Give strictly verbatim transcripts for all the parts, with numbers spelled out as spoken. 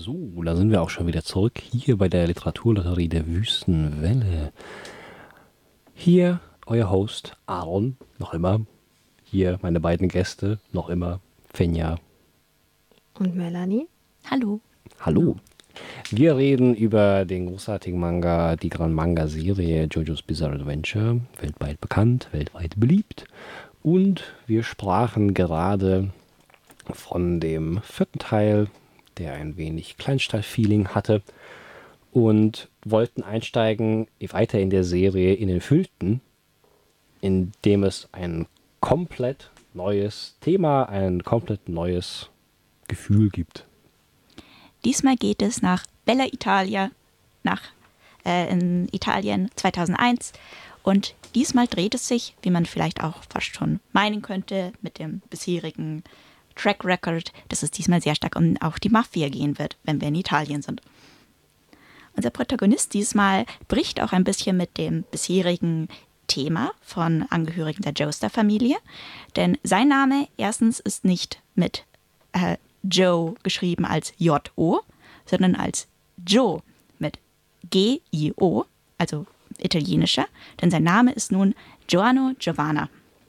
So, da sind wir auch schon wieder zurück hier bei der Literaturlotterie der Wüstenwelle. Hier euer Host Aaron, noch immer. Hier meine beiden Gäste, noch immer Fenja. Und Melanie. Hallo. Hallo. Wir reden über den großartigen Manga, die Grand Manga-Serie JoJo's Bizarre Adventure, weltweit bekannt, weltweit beliebt. Und wir sprachen gerade von dem vierten Teil, der ein wenig Kleinstadt-Feeling hatte, und wollten einsteigen weiter in der Serie in den fünften, in dem es ein komplett neues Thema, ein komplett neues Gefühl gibt. Diesmal geht es nach Bella Italia, nach äh, in Italien zweitausendeins. Und diesmal dreht es sich, wie man vielleicht auch fast schon meinen könnte, mit dem bisherigen Track Record, dass es diesmal sehr stark um auch die Mafia gehen wird, wenn wir in Italien sind. Unser Protagonist diesmal bricht auch ein bisschen mit dem bisherigen Thema von Angehörigen der Joestar-Familie, denn sein Name erstens ist nicht mit äh, Joe geschrieben als J O, sondern als Joe mit G I O, also italienischer, denn sein Name ist nun Giovanni Giovanna.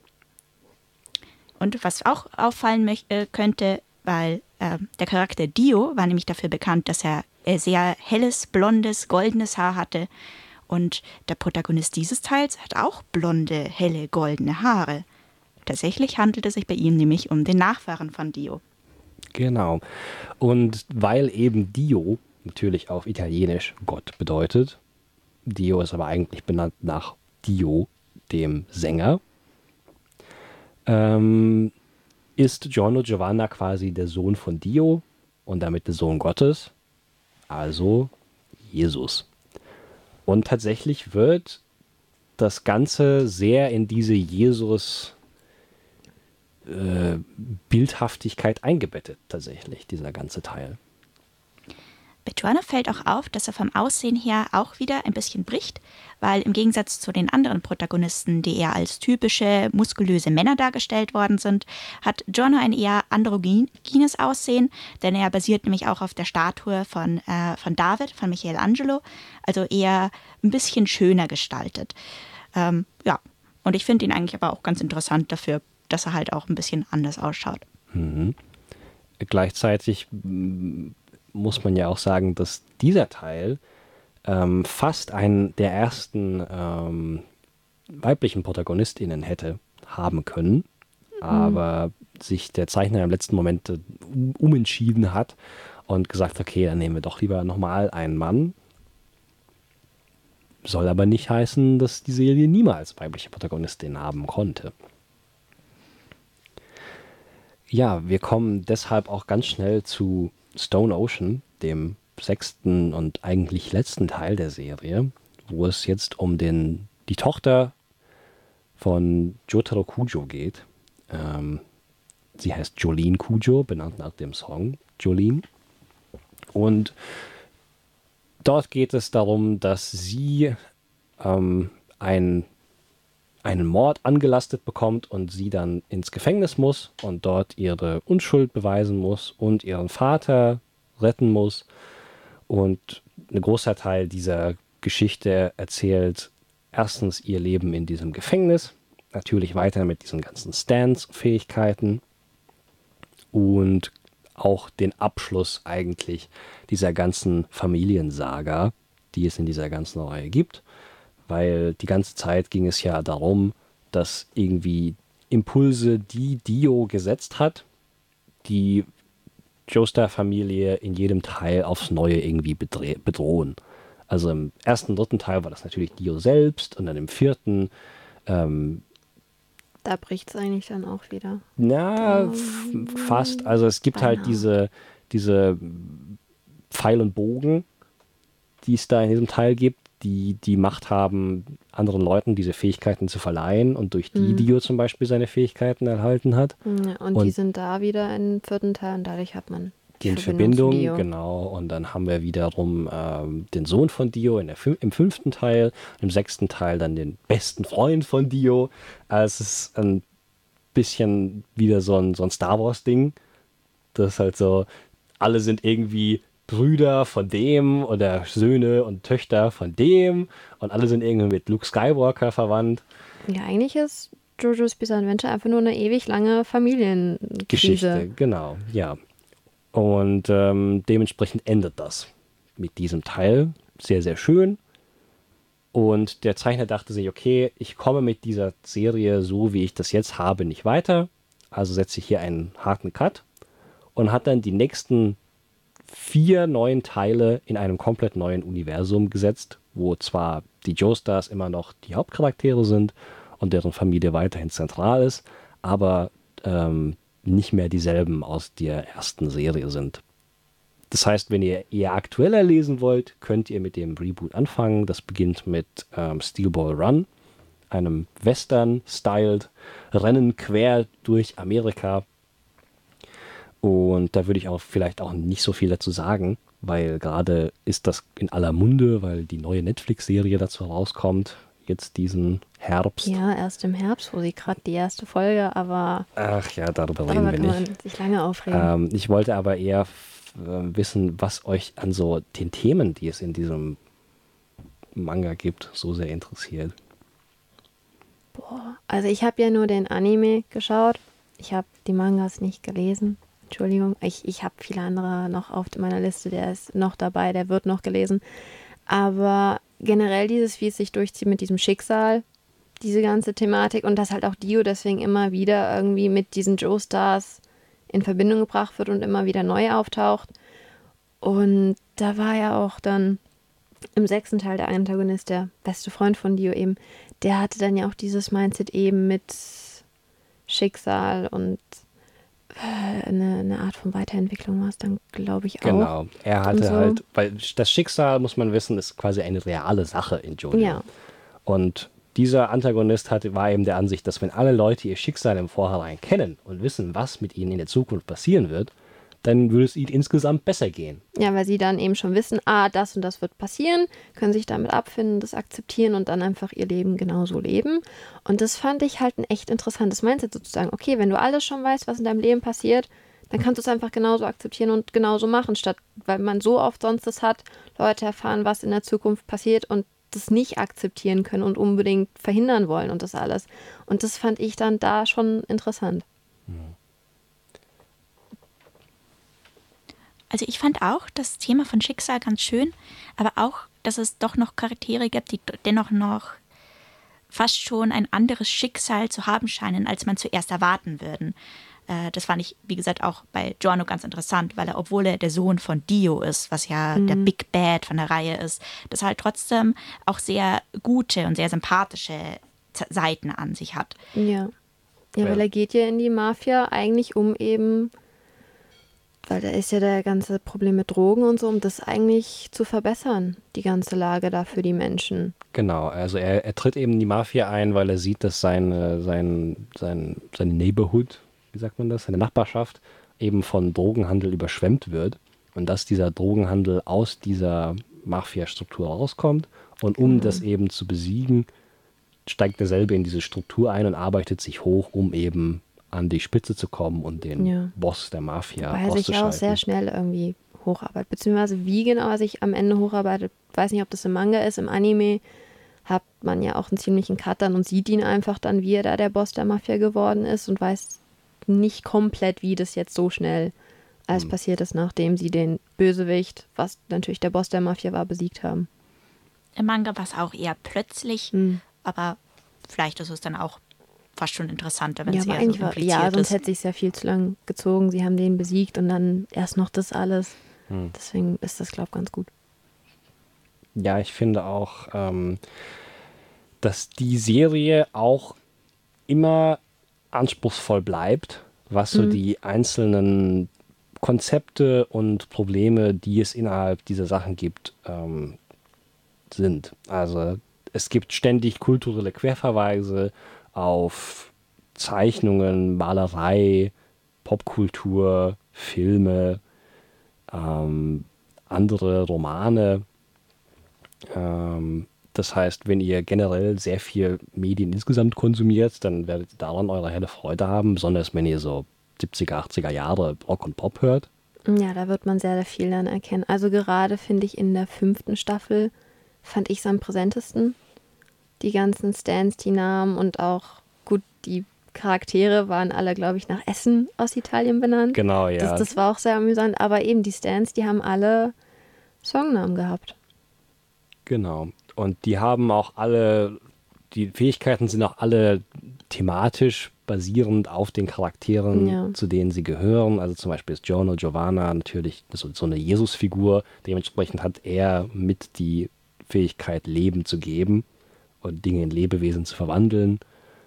Und was auch auffallen möch- äh, könnte, weil äh, der Charakter Dio war nämlich dafür bekannt, dass er äh, sehr helles, blondes, goldenes Haar hatte. Und der Protagonist dieses Teils hat auch blonde, helle, goldene Haare. Tatsächlich handelt es sich bei ihm nämlich um den Nachfahren von Dio. Genau. Und weil eben Dio natürlich auf Italienisch Gott bedeutet, Dio ist aber eigentlich benannt nach Dio, dem Sänger, ähm, ist Giorno Giovanna quasi der Sohn von Dio und damit der Sohn Gottes, also Jesus. Und tatsächlich wird das Ganze sehr in diese Jesus äh, Bildhaftigkeit eingebettet, tatsächlich, dieser ganze Teil. Bei Giovanna fällt auch auf, dass er vom Aussehen her auch wieder ein bisschen bricht, weil im Gegensatz zu den anderen Protagonisten, die eher als typische, muskulöse Männer dargestellt worden sind, hat Giovanna ein eher androgynes Aussehen, denn er basiert nämlich auch auf der Statue von, äh, von David, von Michelangelo, also eher ein bisschen schöner gestaltet. Ähm, ja, und ich finde ihn eigentlich aber auch ganz interessant dafür, dass er halt auch ein bisschen anders ausschaut. Mhm. Gleichzeitig mm, muss man ja auch sagen, dass dieser Teil ähm, fast einen der ersten ähm, weiblichen ProtagonistInnen hätte haben können, mhm. aber sich der Zeichner im letzten Moment äh, umentschieden hat und gesagt, okay, dann nehmen wir doch lieber nochmal einen Mann. Soll aber nicht heißen, dass die Serie niemals weibliche Protagonistin haben konnte. Ja, wir kommen deshalb auch ganz schnell zu Stone Ocean, dem sechsten und eigentlich letzten Teil der Serie, wo es jetzt um den, die Tochter von Jotaro Kujo geht. Ähm, sie heißt Jolene Kujo, benannt nach dem Song Jolene. Und dort geht es darum, dass sie ähm, ein einen Mord angelastet bekommt und sie dann ins Gefängnis muss und dort ihre Unschuld beweisen muss und ihren Vater retten muss. Und ein großer Teil dieser Geschichte erzählt erstens ihr Leben in diesem Gefängnis, natürlich weiter mit diesen ganzen Stance-Fähigkeiten und auch den Abschluss eigentlich dieser ganzen Familiensaga, die es in dieser ganzen Reihe gibt. Weil die ganze Zeit ging es ja darum, dass irgendwie Impulse, die Dio gesetzt hat, die Joestar-Familie in jedem Teil aufs Neue irgendwie bedre- bedrohen. Also im ersten, dritten Teil war das natürlich Dio selbst und dann im vierten ähm, Da bricht es eigentlich dann auch wieder. na, f- fast. Also es gibt Beinahe. halt diese, diese Pfeil und Bogen, die es da in diesem Teil gibt, die die Macht haben, anderen Leuten diese Fähigkeiten zu verleihen und durch die Mhm. Dio zum Beispiel seine Fähigkeiten erhalten hat. Ja, und, Und die sind da wieder im vierten Teil und dadurch hat man die in Verbindung, Verbindung, zu Dio. genau. Und dann haben wir wiederum ähm, den Sohn von Dio in der fün- im fünften Teil, im sechsten Teil dann den besten Freund von Dio. Also es ist ein bisschen wieder so ein, so ein Star Wars-Ding. Das ist halt so, alle sind irgendwie Brüder von dem oder Söhne und Töchter von dem und alle sind irgendwie mit Luke Skywalker verwandt. Ja, eigentlich ist JoJo's Bizarre Adventure einfach nur eine ewig lange Familiengeschichte. Geschichte, genau, ja. Und ähm, dementsprechend endet das mit diesem Teil. Sehr, sehr schön. Und der Zeichner dachte sich, okay, ich komme mit dieser Serie so, wie ich das jetzt habe, nicht weiter. Also setze ich hier einen harten Cut und hat dann die nächsten vier neuen Teile in einem komplett neuen Universum gesetzt, wo zwar die Joestars immer noch die Hauptcharaktere sind und deren Familie weiterhin zentral ist, aber ähm, nicht mehr dieselben aus der ersten Serie sind. Das heißt, wenn ihr eher aktueller lesen wollt, könnt ihr mit dem Reboot anfangen. Das beginnt mit ähm, Steel Ball Run, einem Western-styled Rennen quer durch Amerika. Und da würde ich auch vielleicht auch nicht so viel dazu sagen, weil gerade ist das in aller Munde, weil die neue Netflix-Serie dazu rauskommt, jetzt diesen Herbst. Ja, erst im Herbst, wo sie gerade die erste Folge, aber Ach ja, darüber darüber reden wir kann nicht. man sich lange aufregen. Ähm, ich wollte aber eher f- äh, wissen, was euch an so den Themen, die es in diesem Manga gibt, so sehr interessiert. Boah, also ich habe ja nur den Anime geschaut. Ich habe die Mangas nicht gelesen. Entschuldigung, ich, ich habe viele andere noch auf meiner Liste. Der ist noch dabei, der wird noch gelesen. Aber generell dieses, wie es sich durchzieht mit diesem Schicksal, diese ganze Thematik und dass halt auch Dio deswegen immer wieder irgendwie mit diesen Joestars in Verbindung gebracht wird und immer wieder neu auftaucht. Und da war ja auch dann im sechsten Teil der Antagonist, der beste Freund von Dio eben, der hatte dann ja auch dieses Mindset eben mit Schicksal und äh, eine, eine Art von Weiterentwicklung war es dann, glaube ich, auch. Genau, er hatte Und so. halt, weil das Schicksal, muss man wissen, ist quasi eine reale Sache in JoJo. Ja. Und dieser Antagonist hatte, war eben der Ansicht, dass wenn alle Leute ihr Schicksal im Vorhinein kennen und wissen, was mit ihnen in der Zukunft passieren wird, dann würde es ihnen insgesamt besser gehen. Ja, weil sie dann eben schon wissen, ah, das und das wird passieren, können sich damit abfinden, das akzeptieren und dann einfach ihr Leben genauso leben. Und das fand ich halt ein echt interessantes Mindset sozusagen. Okay, wenn du alles schon weißt, was in deinem Leben passiert, dann kannst du es einfach genauso akzeptieren und genauso machen, statt, weil man so oft sonst es hat, Leute erfahren, was in der Zukunft passiert und das nicht akzeptieren können und unbedingt verhindern wollen und das alles. Und das fand ich dann da schon interessant. Also ich fand auch das Thema von Schicksal ganz schön, aber auch, dass es doch noch Charaktere gibt, die dennoch noch fast schon ein anderes Schicksal zu haben scheinen, als man zuerst erwarten würden. Äh, das fand ich, wie gesagt, auch bei Giorno ganz interessant, weil er, obwohl er der Sohn von Dio ist, was ja Mhm. der Big Bad von der Reihe ist, das halt trotzdem auch sehr gute und sehr sympathische Z- Seiten an sich hat. Ja. Ja, Ja. weil er geht ja in die Mafia eigentlich um eben, weil da ist ja der ganze Problem mit Drogen und so, um das eigentlich zu verbessern, die ganze Lage da für die Menschen. Genau, also er, er tritt eben in die Mafia ein, weil er sieht, dass seine, sein, sein, seine Neighborhood, wie sagt man das, seine Nachbarschaft eben von Drogenhandel überschwemmt wird und dass dieser Drogenhandel aus dieser Mafia-Struktur rauskommt und um das eben zu besiegen, steigt er selber in diese Struktur ein und arbeitet sich hoch, um eben an die Spitze zu kommen und den Ja. Boss der Mafia Weil er sich ja auch auszuschalten. sehr schnell irgendwie hocharbeitet. Beziehungsweise wie genau er sich am Ende hocharbeitet, weiß nicht, ob das im Manga ist, im Anime hat man ja auch einen ziemlichen Cut dann und sieht ihn einfach dann, wie er da der Boss der Mafia geworden ist und weiß nicht komplett, wie das jetzt so schnell alles passiert ist, nachdem sie den Bösewicht, was natürlich der Boss der Mafia war, besiegt haben. Im Manga war es auch eher plötzlich, Hm. aber vielleicht ist es dann auch fast schon interessanter, wenn Ja, es aber eher so eigentlich war, impliziert ja, sonst ist. hätte sich ja viel zu lang gezogen. Sie haben den besiegt und dann erst noch das alles. Hm. Deswegen ist das, glaube ich, ganz gut. Ja, ich finde auch, ähm, dass die Serie auch immer anspruchsvoll bleibt, was so Mhm. die einzelnen Konzepte und Probleme, die es innerhalb dieser Sachen gibt, ähm, sind. Also es gibt ständig kulturelle Querverweise auf Zeichnungen, Malerei, Popkultur, Filme, ähm, andere Romane. Ähm, das heißt, wenn ihr generell sehr viel Medien insgesamt konsumiert, dann werdet ihr daran eure helle Freude haben, besonders wenn ihr so siebziger, achtziger Jahre Rock und Pop hört. Ja, da wird man sehr, sehr viel dann erkennen. Also gerade finde ich in der fünften Staffel fand ich es am präsentesten. Die ganzen Stands, die Namen und auch, gut, die Charaktere waren alle, glaube ich, nach Essen aus Italien benannt. Genau, ja. Das, das war auch sehr amüsant. Aber eben die Stands, die haben alle Songnamen gehabt. Genau. Und die haben auch alle, die Fähigkeiten sind auch alle thematisch basierend auf den Charakteren, Ja. zu denen sie gehören. Also zum Beispiel ist Giorno Giovanna natürlich so, so eine Jesus-Figur. Dementsprechend hat er mit die Fähigkeit, Leben zu geben und Dinge in Lebewesen zu verwandeln.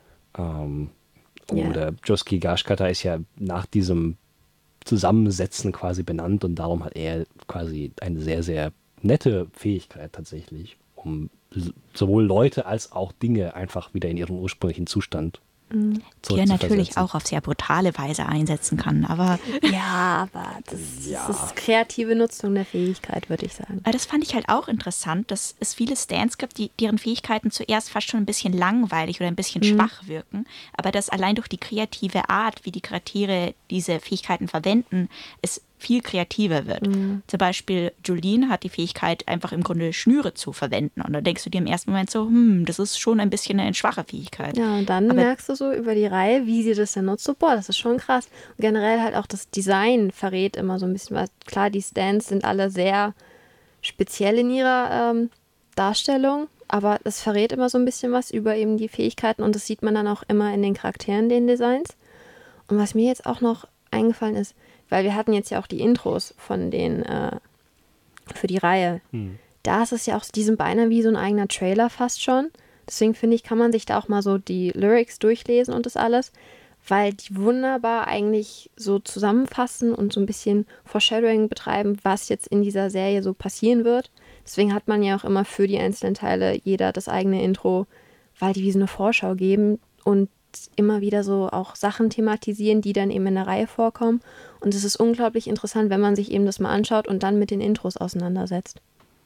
Ähm, Ja. Oder Joski Gashkata ist ja nach diesem Zusammensetzen quasi benannt und darum hat er quasi eine sehr, sehr nette Fähigkeit tatsächlich, um s- sowohl Leute als auch Dinge einfach wieder in ihren ursprünglichen Zustand Die er zurückzuversetzen. natürlich auch auf sehr brutale Weise einsetzen kann. Aber Ja, aber das, Ja. das ist kreative Nutzung der Fähigkeit, würde ich sagen. Aber das fand ich halt auch interessant, dass es viele Stands gibt, die, deren Fähigkeiten zuerst fast schon ein bisschen langweilig oder ein bisschen schwach wirken, aber dass allein durch die kreative Art, wie die Charaktere diese Fähigkeiten verwenden, es viel kreativer wird. Zum Beispiel Julien hat die Fähigkeit, einfach im Grunde Schnüre zu verwenden. Und da denkst du dir im ersten Moment so, hm, das ist schon ein bisschen eine schwache Fähigkeit. Ja, und dann Aber- merkst du so über die Reihe, wie sie das denn nutzt. So, boah, das ist schon krass. Und generell halt auch das Design verrät immer so ein bisschen was. Klar, die Stands sind alle sehr speziell in ihrer ähm, Darstellung, aber es verrät immer so ein bisschen was über eben die Fähigkeiten und das sieht man dann auch immer in den Charakteren, den Designs. Und was mir jetzt auch noch eingefallen ist, weil wir hatten jetzt ja auch die Intros von den äh, für die Reihe. Da ist es ja auch, die sind beinahe wie so ein eigener Trailer fast schon. Deswegen finde ich, kann man sich da auch mal so die Lyrics durchlesen und das alles, weil die wunderbar eigentlich so zusammenfassen und so ein bisschen Foreshadowing betreiben, was jetzt in dieser Serie so passieren wird. Deswegen hat man ja auch immer für die einzelnen Teile jeder das eigene Intro, weil die wie so eine Vorschau geben und immer wieder so auch Sachen thematisieren, die dann eben in der Reihe vorkommen. Und es ist unglaublich interessant, wenn man sich eben das mal anschaut und dann mit den Intros auseinandersetzt.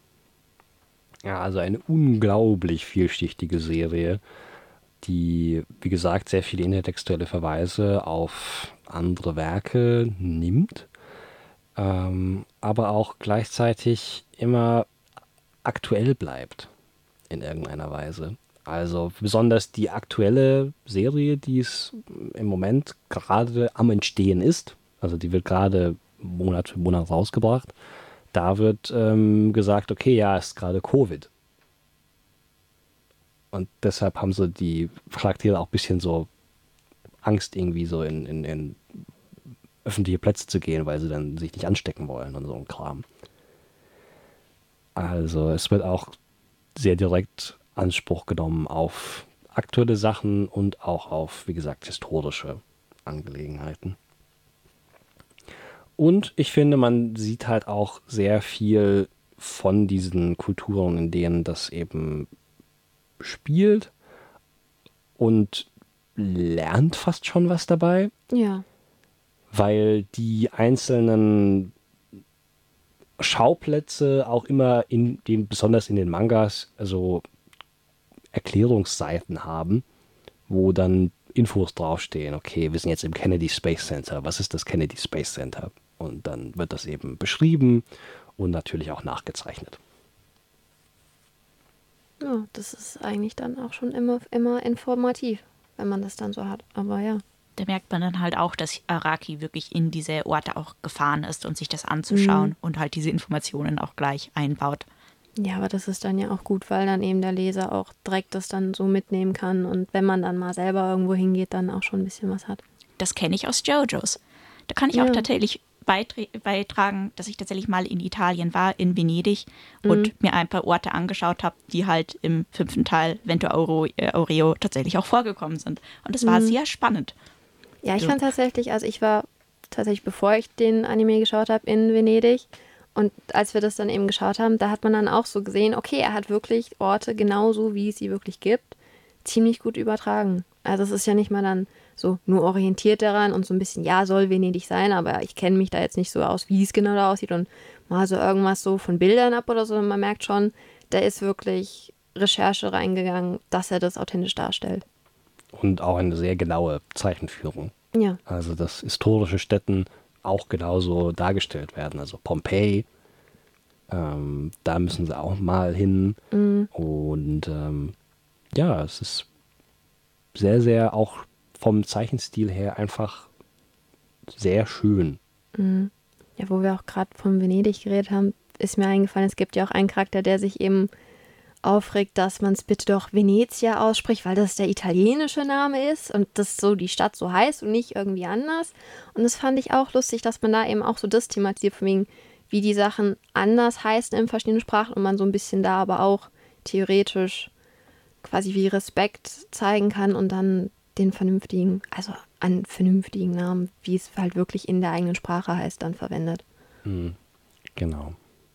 Ja, also eine unglaublich vielschichtige Serie, die, wie gesagt, sehr viele intertextuelle Verweise auf andere Werke nimmt, ähm, aber auch gleichzeitig immer aktuell bleibt in irgendeiner Weise. Also besonders die aktuelle Serie, die es im Moment gerade am Entstehen ist, also die wird gerade Monat für Monat rausgebracht, da wird ähm, gesagt, okay, ja, es ist gerade Covid. Und deshalb haben so die Charaktere auch ein bisschen so Angst, irgendwie so in, in, in öffentliche Plätze zu gehen, weil sie dann sich nicht anstecken wollen und so ein Kram. Also es wird auch sehr direkt Anspruch genommen auf aktuelle Sachen und auch auf, wie gesagt, historische Angelegenheiten. Und ich finde, man sieht halt auch sehr viel von diesen Kulturen, in denen das eben spielt und lernt fast schon was dabei, Ja. weil die einzelnen Schauplätze auch immer in den, besonders in den Mangas, also Erklärungsseiten haben, wo dann Infos draufstehen. Okay, wir sind jetzt im Kennedy Space Center. Was ist das Kennedy Space Center? Und dann wird das eben beschrieben und natürlich auch nachgezeichnet. Ja, das ist eigentlich dann auch schon immer, immer informativ, wenn man das dann so hat. Aber ja. Da merkt man dann halt auch, dass Araki wirklich in diese Orte auch gefahren ist und sich das anzuschauen und halt diese Informationen auch gleich einbaut. Ja, aber das ist dann ja auch gut, weil dann eben der Leser auch direkt das dann so mitnehmen kann und wenn man dann mal selber irgendwo hingeht, dann auch schon ein bisschen was hat. Das kenne ich aus JoJo's. Da kann ich Ja. auch tatsächlich beitre- beitragen, dass ich tatsächlich mal in Italien war, in Venedig und mir ein paar Orte angeschaut habe, die halt im fünften Teil Vento Auro, äh, Aureo tatsächlich auch vorgekommen sind. Und es war sehr spannend. Ja, ich So. fand tatsächlich, also ich war tatsächlich, bevor ich den Anime geschaut habe, in Venedig. Und als wir das dann eben geschaut haben, da hat man dann auch so gesehen, okay, er hat wirklich Orte genauso, wie es sie wirklich gibt, ziemlich gut übertragen. Also es ist ja nicht mal dann so nur orientiert daran und so ein bisschen, ja, soll Venedig sein, aber ich kenne mich da jetzt nicht so aus, wie es genau da aussieht und mal so irgendwas so von Bildern ab oder so. Und man merkt schon, da ist wirklich Recherche reingegangen, dass er das authentisch darstellt. Und auch eine sehr genaue Zeichenführung. Ja. Also dass historische Stätten auch genauso dargestellt werden. Also Pompeji, ähm, da müssen sie auch mal hin. Mhm. Und ähm, ja, es ist sehr, sehr auch vom Zeichenstil her einfach sehr schön. Mhm. Ja, wo wir auch gerade von Venedig geredet haben, ist mir eingefallen, es gibt ja auch einen Charakter, der sich eben aufregt, dass man es bitte doch Venezia ausspricht, weil das der italienische Name ist und das so die Stadt so heißt und nicht irgendwie anders. Und das fand ich auch lustig, dass man da eben auch so das thematisiert, von wegen, wie die Sachen anders heißen in verschiedenen Sprachen und man so ein bisschen da aber auch theoretisch quasi wie Respekt zeigen kann und dann den vernünftigen, also einen vernünftigen Namen, wie es halt wirklich in der eigenen Sprache heißt, dann verwendet. Mhm. Genau.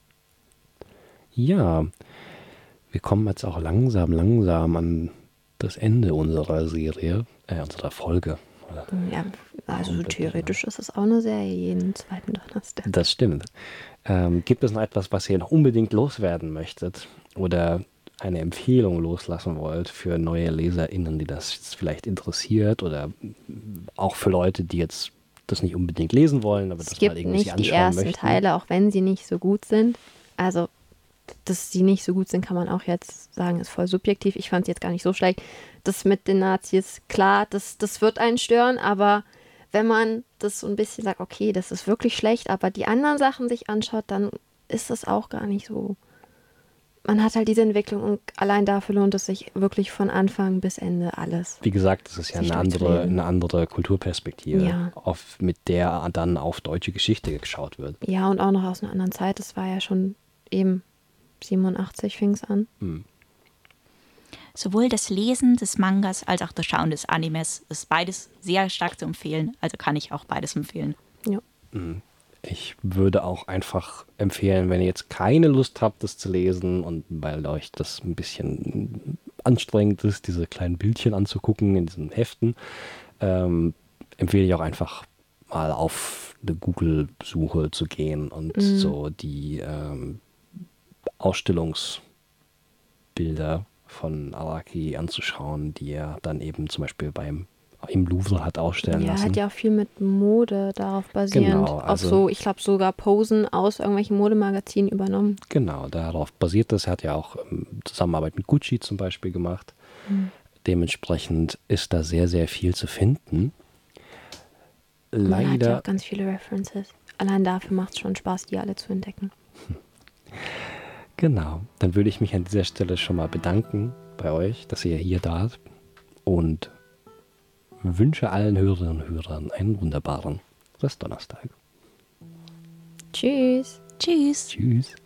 Ja, wir kommen jetzt auch langsam, langsam an das Ende unserer Serie, äh, unserer Folge. Ja, also Warum bitte? theoretisch ist es auch eine Serie jeden zweiten Donnerstag. Das stimmt. Ähm, gibt es noch etwas, was ihr noch unbedingt loswerden möchtet oder eine Empfehlung loslassen wollt für neue LeserInnen, die das jetzt vielleicht interessiert oder auch für Leute, die jetzt das nicht unbedingt lesen wollen, aber Es das mal gibt irgendwie sich nicht die anschauen ersten möchten? Teile, auch wenn sie nicht so gut sind. Also, dass sie nicht so gut sind, kann man auch jetzt sagen, ist voll subjektiv. Ich fand es jetzt gar nicht so schlecht. Das mit den Nazis, klar, das, das wird einen stören, aber wenn man das so ein bisschen sagt, okay, das ist wirklich schlecht, aber die anderen Sachen sich anschaut, dann ist das auch gar nicht so. Man hat halt diese Entwicklung und allein dafür lohnt es sich wirklich von Anfang bis Ende alles. Wie gesagt, es ist ja sich eine andere, durchzulesen. eine andere Kulturperspektive, Ja. auf, mit der dann auf deutsche Geschichte geschaut wird. Ja, und auch noch aus einer anderen Zeit. Das war ja schon eben siebenundachtzig fing es an. Hm. Sowohl das Lesen des Mangas als auch das Schauen des Animes ist beides sehr stark zu empfehlen. Also kann ich auch beides empfehlen. Ja. Ich würde auch einfach empfehlen, wenn ihr jetzt keine Lust habt, das zu lesen und weil euch das ein bisschen anstrengend ist, diese kleinen Bildchen anzugucken in diesen Heften, ähm, empfehle ich auch einfach mal auf eine Google-Suche zu gehen und Mhm. so die ähm, Ausstellungsbilder von Araki anzuschauen, die er dann eben zum Beispiel beim im Louvre hat ausstellen Ja, lassen. hat ja auch viel mit Mode darauf basierend. Genau, Auf also- so, ich glaube, sogar Posen aus irgendwelchen Modemagazinen übernommen. Genau, darauf basiert das. Er hat ja auch ähm, Zusammenarbeit mit Gucci zum Beispiel gemacht. Dementsprechend ist da sehr, sehr viel zu finden. Man hat ja Leider, auch ganz viele References. Allein dafür macht es schon Spaß, die alle zu entdecken. genau. Dann würde ich mich an dieser Stelle schon mal bedanken bei euch, dass ihr hier da seid und wünsche allen Hörerinnen und Hörern einen wunderbaren Restdonnerstag. Tschüss. Tschüss. Tschüss.